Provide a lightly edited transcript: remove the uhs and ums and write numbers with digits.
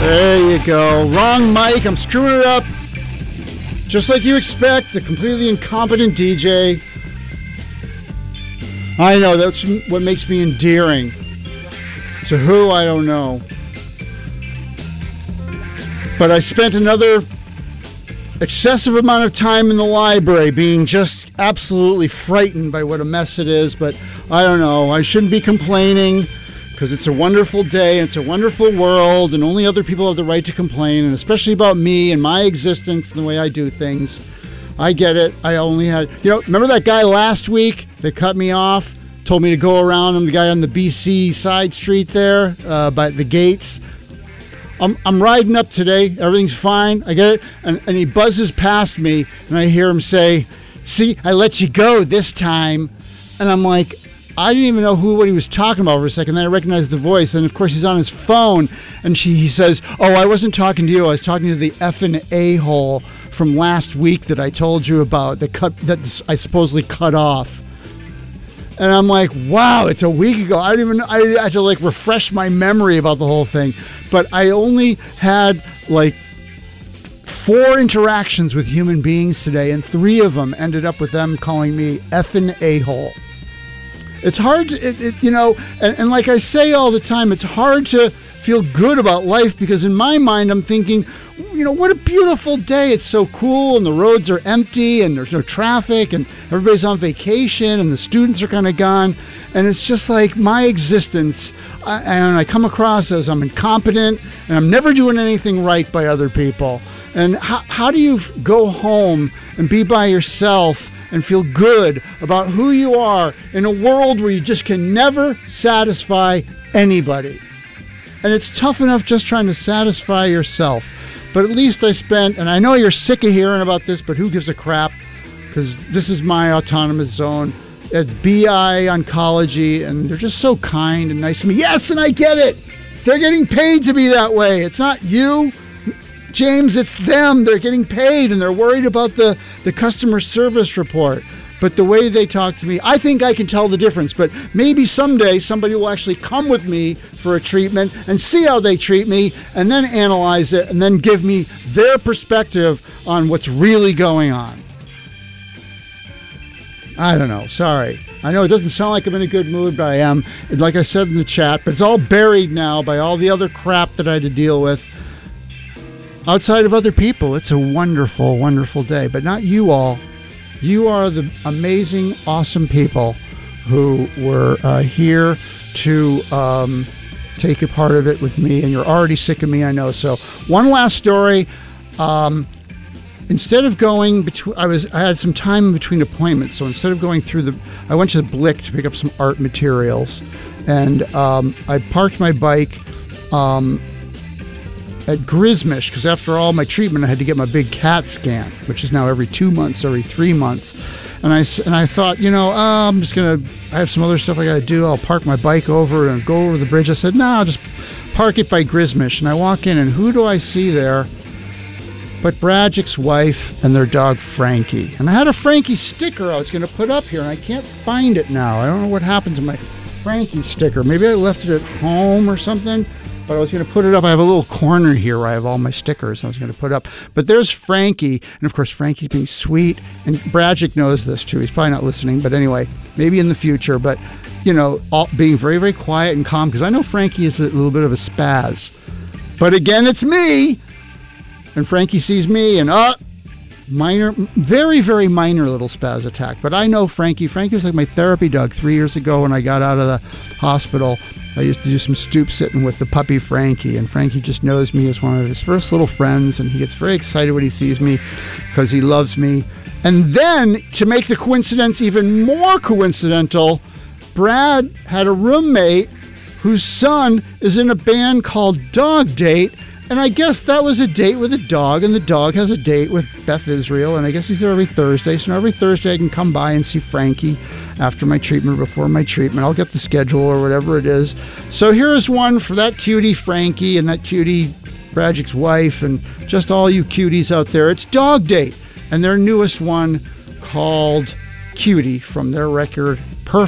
There you go. Wrong mic. I'm screwing it up. Just like you expect, the completely incompetent DJ. I know, that's what makes me endearing. To who, I don't know. But I spent another excessive amount of time in the library being just absolutely frightened by what a mess it is. But I don't know. I shouldn't be complaining because it's a wonderful day and it's a wonderful world and only other people have the right to complain, and especially about me and my existence and the way I do things. I get it. I only had, remember that guy last week that cut me off, told me to go around him, the guy on the BC side street there by the gates. I'm riding up today. Everything's fine. I get it. And he buzzes past me and I hear him say, "See, I let you go this time." And I'm like, I didn't even know what he was talking about for a second. Then I recognized the voice. And of course he's on his phone. And he says, "Oh, I wasn't talking to you. I was talking to the effing a-hole from last week that I told you about that I supposedly cut off." And I'm like, wow, it's a week ago. I had to refresh my memory about the whole thing. But I only had 4 interactions with human beings today, and 3 of them ended up with them calling me effing a-hole. It's hard to, and like I say all the time, it's hard to feel good about life because in my mind I'm thinking, what a beautiful day. It's so cool and the roads are empty and there's no traffic and everybody's on vacation and the students are kind of gone. And it's just like my existence, and I come across as I'm incompetent and I'm never doing anything right by other people. And how do you go home and be by yourself and feel good about who you are in a world where you just can never satisfy anybody? And it's tough enough just trying to satisfy yourself. But at least I spent, and I know you're sick of hearing about this, but who gives a crap? Because this is my autonomous zone at BI Oncology, and they're just so kind and nice to me. Yes, and I get it. They're getting paid to be that way. It's not you, James, it's them. They're getting paid, and they're worried about the customer service report. But the way they talk to me, I think I can tell the difference. But maybe someday somebody will actually come with me for a treatment and see how they treat me and then analyze it and then give me their perspective on what's really going on. I don't know. Sorry. I know it doesn't sound like I'm in a good mood, but I am. Like I said in the chat, but it's all buried now by all the other crap that I had to deal with. Outside of other people, it's a wonderful, wonderful day. But not you all. You are the amazing, awesome people who were here to take a part of it with me, and you're already sick of me, I know. So one last story. Instead of going between, I had some time in between appointments. So instead of going through I went to the Blick to pick up some art materials, and I parked my bike at Grismish, because after all my treatment I had to get my big CAT scan, which is now every 2 months, every 3 months. And I thought, I'm just I have some other stuff I got to do. I'll park my bike over and go over the bridge. I said, I'll just park it by Grismish. And I walk in, and who do I see there but Bradjick's wife and their dog Frankie. And I had a Frankie sticker I was going to put up here, and I can't find it now. I don't know what happened to my Frankie sticker. Maybe I left it at home or something. But I was going to put it up. I have a little corner here where I have all my stickers I was going to put up. But there's Frankie. And, of course, Frankie's being sweet. And Bradjick knows this, too. He's probably not listening. But anyway, maybe in the future. But, being very, very quiet and calm. Because I know Frankie is a little bit of a spaz. But, again, it's me. And Frankie sees me and, minor, very, very minor little spaz attack. But I know Frankie. Frankie was like my therapy dog 3 years ago when I got out of the hospital. I used to do some stoop sitting with the puppy Frankie, and Frankie just knows me as one of his first little friends, and he gets very excited when he sees me because he loves me. And then, to make the coincidence even more coincidental, Brad had a roommate whose son is in a band called Dog Date, and I guess that was a date with a dog, and the dog has a date with Beth Israel, and I guess he's there every Thursday. So now every Thursday I can come by and see Frankie after my treatment, before my treatment. I'll get the schedule or whatever it is. So here's one for that cutie Frankie and that cutie Bradjick's wife and just all you cuties out there. It's Dog Date, and their newest one called Cutie from their record